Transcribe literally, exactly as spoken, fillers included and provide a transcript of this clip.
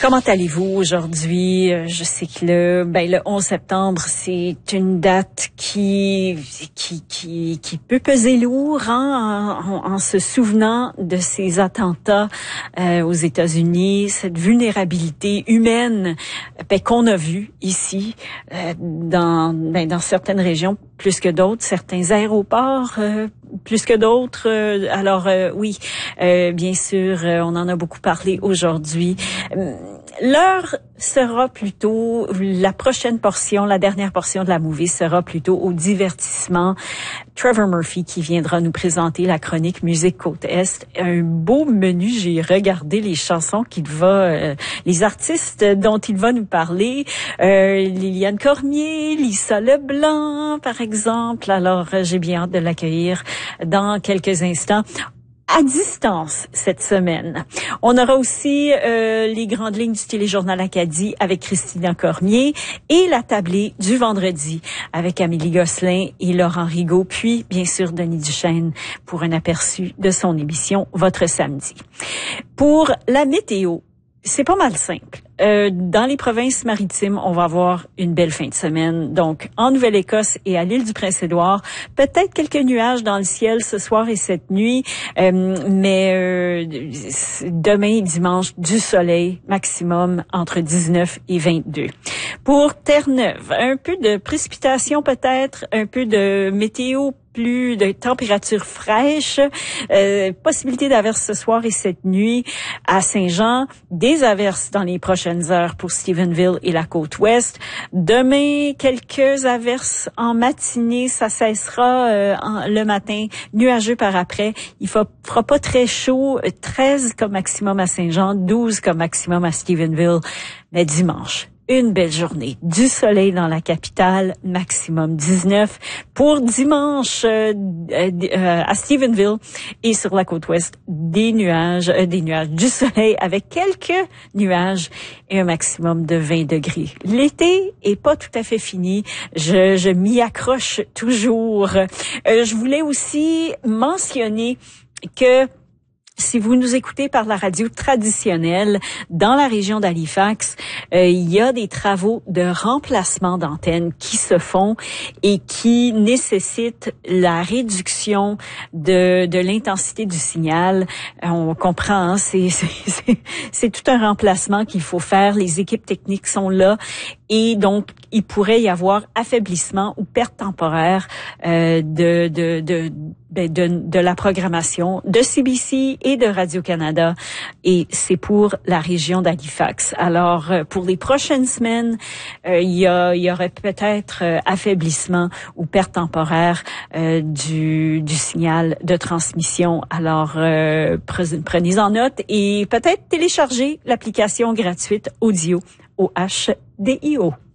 Comment allez-vous aujourd'hui? Je sais que le, ben, le onze septembre, c'est une date qui, qui, qui, qui peut peser lourd, hein, en, en se souvenant de ces attentats euh, aux États-Unis, cette vulnérabilité humaine ben, qu'on a vue ici, euh, dans, ben, dans certaines régions plus que d'autres, certains aéroports euh, plus que d'autres. Euh, alors euh, oui, euh, bien sûr, euh, on en a beaucoup parlé aujourd'hui. Euh, L'heure sera plutôt, la prochaine portion, la dernière portion de la movie sera plutôt au divertissement. Trevor Murphy qui viendra nous présenter la chronique Musique Côte Est. Un beau menu, j'ai regardé les chansons qu'il va, euh, les artistes dont il va nous parler. Euh, Liliane Cormier, Lisa Leblanc, par exemple. Alors, j'ai bien hâte de l'accueillir dans quelques instants. À distance cette semaine. On aura aussi euh, les grandes lignes du téléjournal Acadie avec Christina Cormier et la tablée du vendredi avec Amélie Gosselin et Laurent Rigaud, puis bien sûr Denis Duchesne pour un aperçu de son émission Votre samedi. Pour la météo, c'est pas mal simple. Euh, dans les provinces maritimes, on va avoir une belle fin de semaine. Donc, en Nouvelle-Écosse et à l'île du Prince-Édouard, peut-être quelques nuages dans le ciel ce soir et cette nuit, euh, mais euh, demain et dimanche, du soleil maximum entre dix-neuf et vingt-deux. Pour Terre-Neuve, un peu de précipitation peut-être, un peu de météo plus de température fraîche, euh, possibilité d'averses ce soir et cette nuit à Saint-Jean, des averses dans les prochaines heures pour Stephenville et la côte ouest. Demain, quelques averses en matinée, ça cessera euh, en, le matin, nuageux par après. Il ne fera pas très chaud, treize comme maximum à Saint-Jean, douze comme maximum à Stephenville, mais dimanche. Une belle journée, du soleil dans la capitale, maximum dix-neuf. Pour dimanche euh, euh, à Stephenville et sur la côte ouest, des nuages, euh, des nuages, du soleil avec quelques nuages et un maximum de vingt degrés. L'été est pas tout à fait fini. Je, je m'y accroche toujours. Euh, je voulais aussi mentionner que si vous nous écoutez par la radio traditionnelle dans la région d'Halifax, euh, il y a des travaux de remplacement d'antennes qui se font et qui nécessitent la réduction de, de l'intensité du signal. On comprend, hein, c'est, c'est, c'est, c'est tout un remplacement qu'il faut faire. Les équipes techniques sont là et donc il pourrait y avoir affaiblissement ou perte temporaire euh, de, de, de De, de, de la programmation de C B C et de Radio-Canada, et c'est pour la région d'Halifax. Alors, pour les prochaines semaines, euh, il y a, il y aurait peut-être euh, affaiblissement ou perte temporaire euh, du, du signal de transmission. Alors, euh, prenez-en note et peut-être téléchargez l'application gratuite Audio O H D I O.